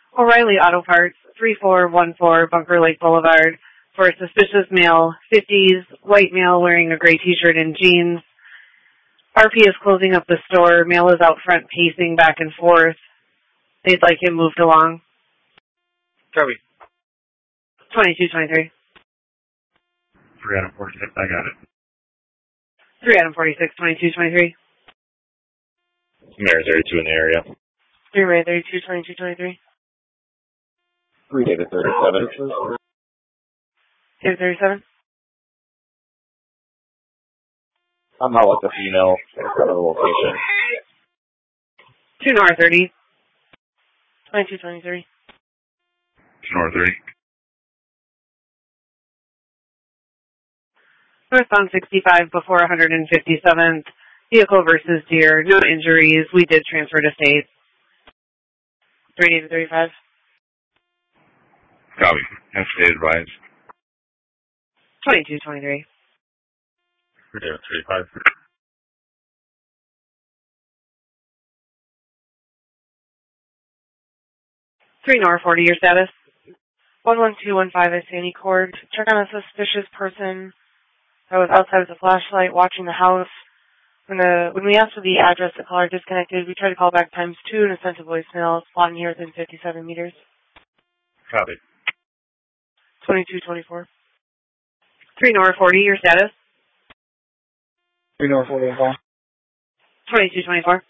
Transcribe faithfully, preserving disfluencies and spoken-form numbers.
O'Reilly Auto Parts, three four one four Bunker Lake Boulevard, for a suspicious male, fifties, white male wearing a gray t-shirt and jeans. R P is closing up the store. Male is out front pacing back and forth. They'd like him moved along. Copy. twenty-two twenty-three. three Adam forty-six, I got it. three Adam forty-six, twenty-two twenty-three. Mayor thirty-two in the area. three Ray thirty-two, twenty-two twenty-three. three David thirty-seven. David thirty-seven. I'm out with the female in front of the location. two N R thirty. twenty-two twenty-three. two N R thirty. Northbound sixty-five before one hundred fifty-seventh. Vehicle versus deer. No injuries. We did transfer to state. three David thirty-five. Copy. Have state advised. twenty-two twenty-three. three David thirty-five. three N R forty, your status? one one two one five at Sandy Court. Check on a suspicious person that was outside with a flashlight watching the house. When the when we asked for the address, the caller disconnected. We tried to call back times two and it sent a voicemail. Spotting here within fifty-seven meters. Copy. twenty-two twenty-four. three N R forty, your status? three N R forty, call. twenty-two twenty-four.